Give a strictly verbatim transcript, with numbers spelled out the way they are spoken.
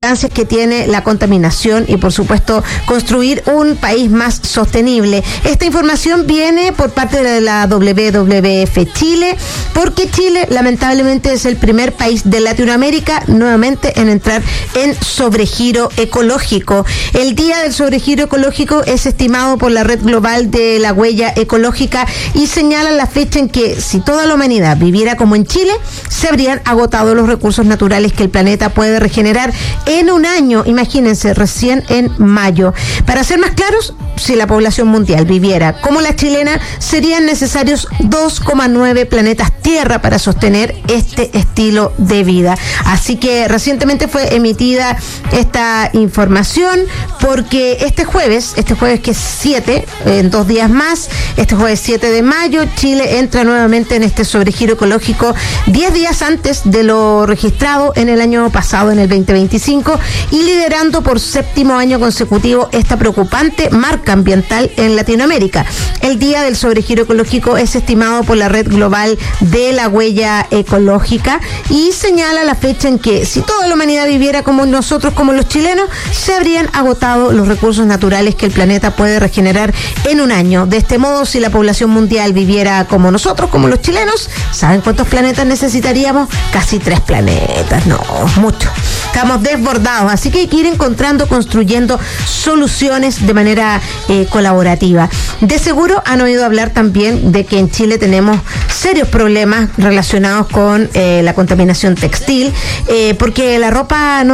que tiene la contaminación y por supuesto construir un país más sostenible. Esta información viene por parte de la W W F Chile, porque Chile lamentablemente es el primer país de Latinoamérica nuevamente en entrar en sobregiro ecológico. El día del sobregiro ecológico es estimado por la Red Global de la Huella Ecológica y señala la fecha en que si toda la humanidad viviera como en Chile, se habrían agotado los recursos naturales que el planeta puede regenerar en un año, imagínense, recién en mayo. Para ser más claros, si la población mundial viviera como la chilena, serían necesarios dos coma nueve planetas Tierra para sostener este estilo de vida. Así que recientemente fue emitida esta información porque este jueves, este jueves que es siete, en dos días más, este jueves siete de mayo, Chile entra nuevamente en este sobregiro ecológico diez días antes de lo registrado en el año pasado, en el veinte veinticinco, y liderando por séptimo año consecutivo esta preocupante marca ambiental en Latinoamérica. El día del sobregiro ecológico es estimado por la Red Global de la Huella Ecológica y señala la fecha en que si toda la humanidad viviera como nosotros, como los chilenos, se habrían agotado los recursos naturales que el planeta puede regenerar en un año. De este modo, si la población mundial viviera como nosotros, como los chilenos, ¿saben cuántos planetas necesitaríamos? Casi tres planetas, no, mucho. Estamos desbordados, así que hay que ir encontrando, construyendo soluciones de manera eh, colaborativa. De seguro han oído hablar también de que en Chile tenemos serios problemas relacionados con eh, la contaminación textil, eh, porque la ropa no